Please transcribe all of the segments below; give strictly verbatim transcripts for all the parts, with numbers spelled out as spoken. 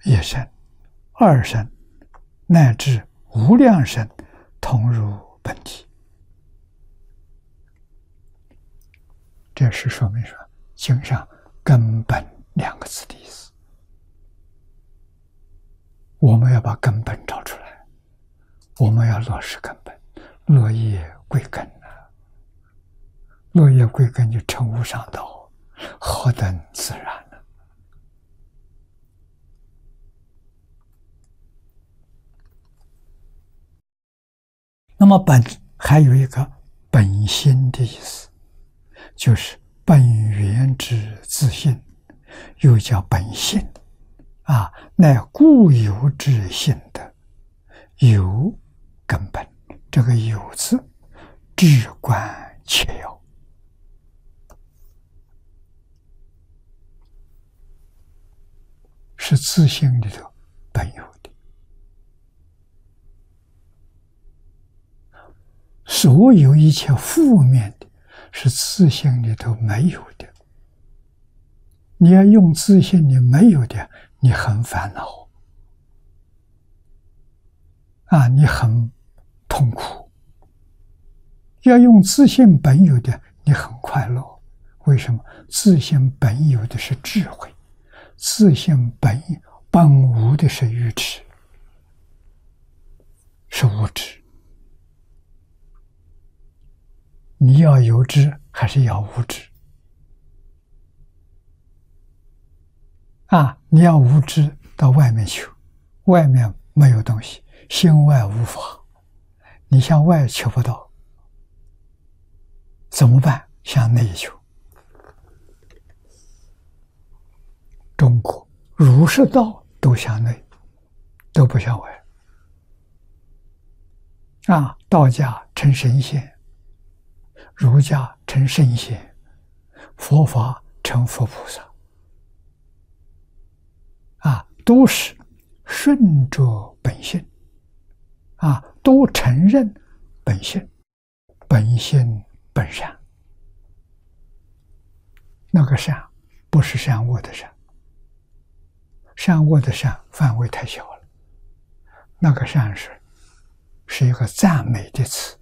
一生、二生乃至无量生，同入本体。这是说明说经上根本两个字的意思。我们要把根本找出来，我们要落实根本，落叶归根啊！落叶归根就成无上道，何等自然呢？那么本还有一个本心的意思，就是本源之自性，又叫本性啊，乃固有之性德，有根本。这个有字至关切要，是自性里头本有的。所有一切负面的，是自性里头没有的。你要用自性里没有的，你很烦恼啊，你很痛苦。要用自性本有的，你很快乐。为什么？自性本有的是智慧，自性本本无的是愚痴，是无知。你要有知还是要无知？啊，你要无知到外面求，外面没有东西，心外无法，你向外求不到，怎么办？向内求。中国儒释道都向内，都不向外。啊，道家成神仙，儒家成圣贤，佛法成佛菩萨，啊，都是顺着本性，啊，都承认本性，本性本善。那个善不是善恶的善，善恶的善范围太小了，那个善是是一个赞美的词。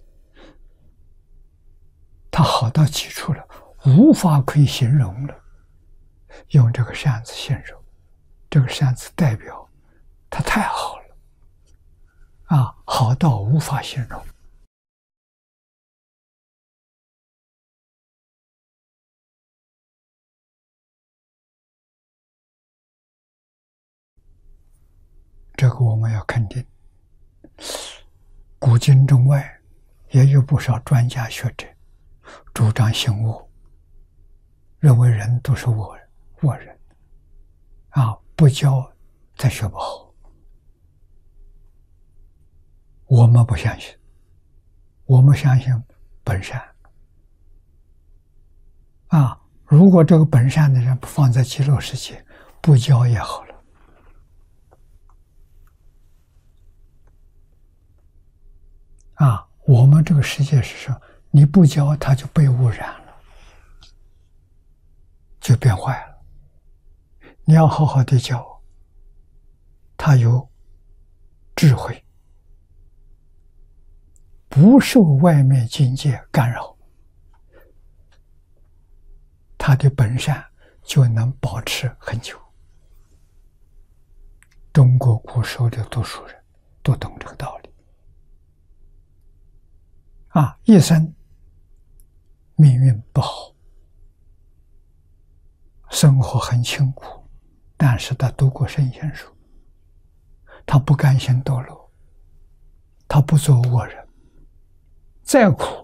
它好到极处了，无法可以形容了。用这个善字形容，这个善字代表它太好了，啊，好到无法形容。这个我们要肯定。古今中外也有不少专家学者主张性恶，认为人都是恶人，恶人啊，不教才学不好。我们不相信，我们相信本善啊。如果这个本善的人放在极乐世界，不教也好了啊。我们这个世界是说，你不教他就被污染了，就变坏了。你要好好的教，他有智慧，不受外面境界干扰，他的本善就能保持很久。中国古时候的读书人都懂这个道理啊，一生命运不好，生活很清苦，但是他读过圣贤书，他不甘心堕落，他不做恶人，再苦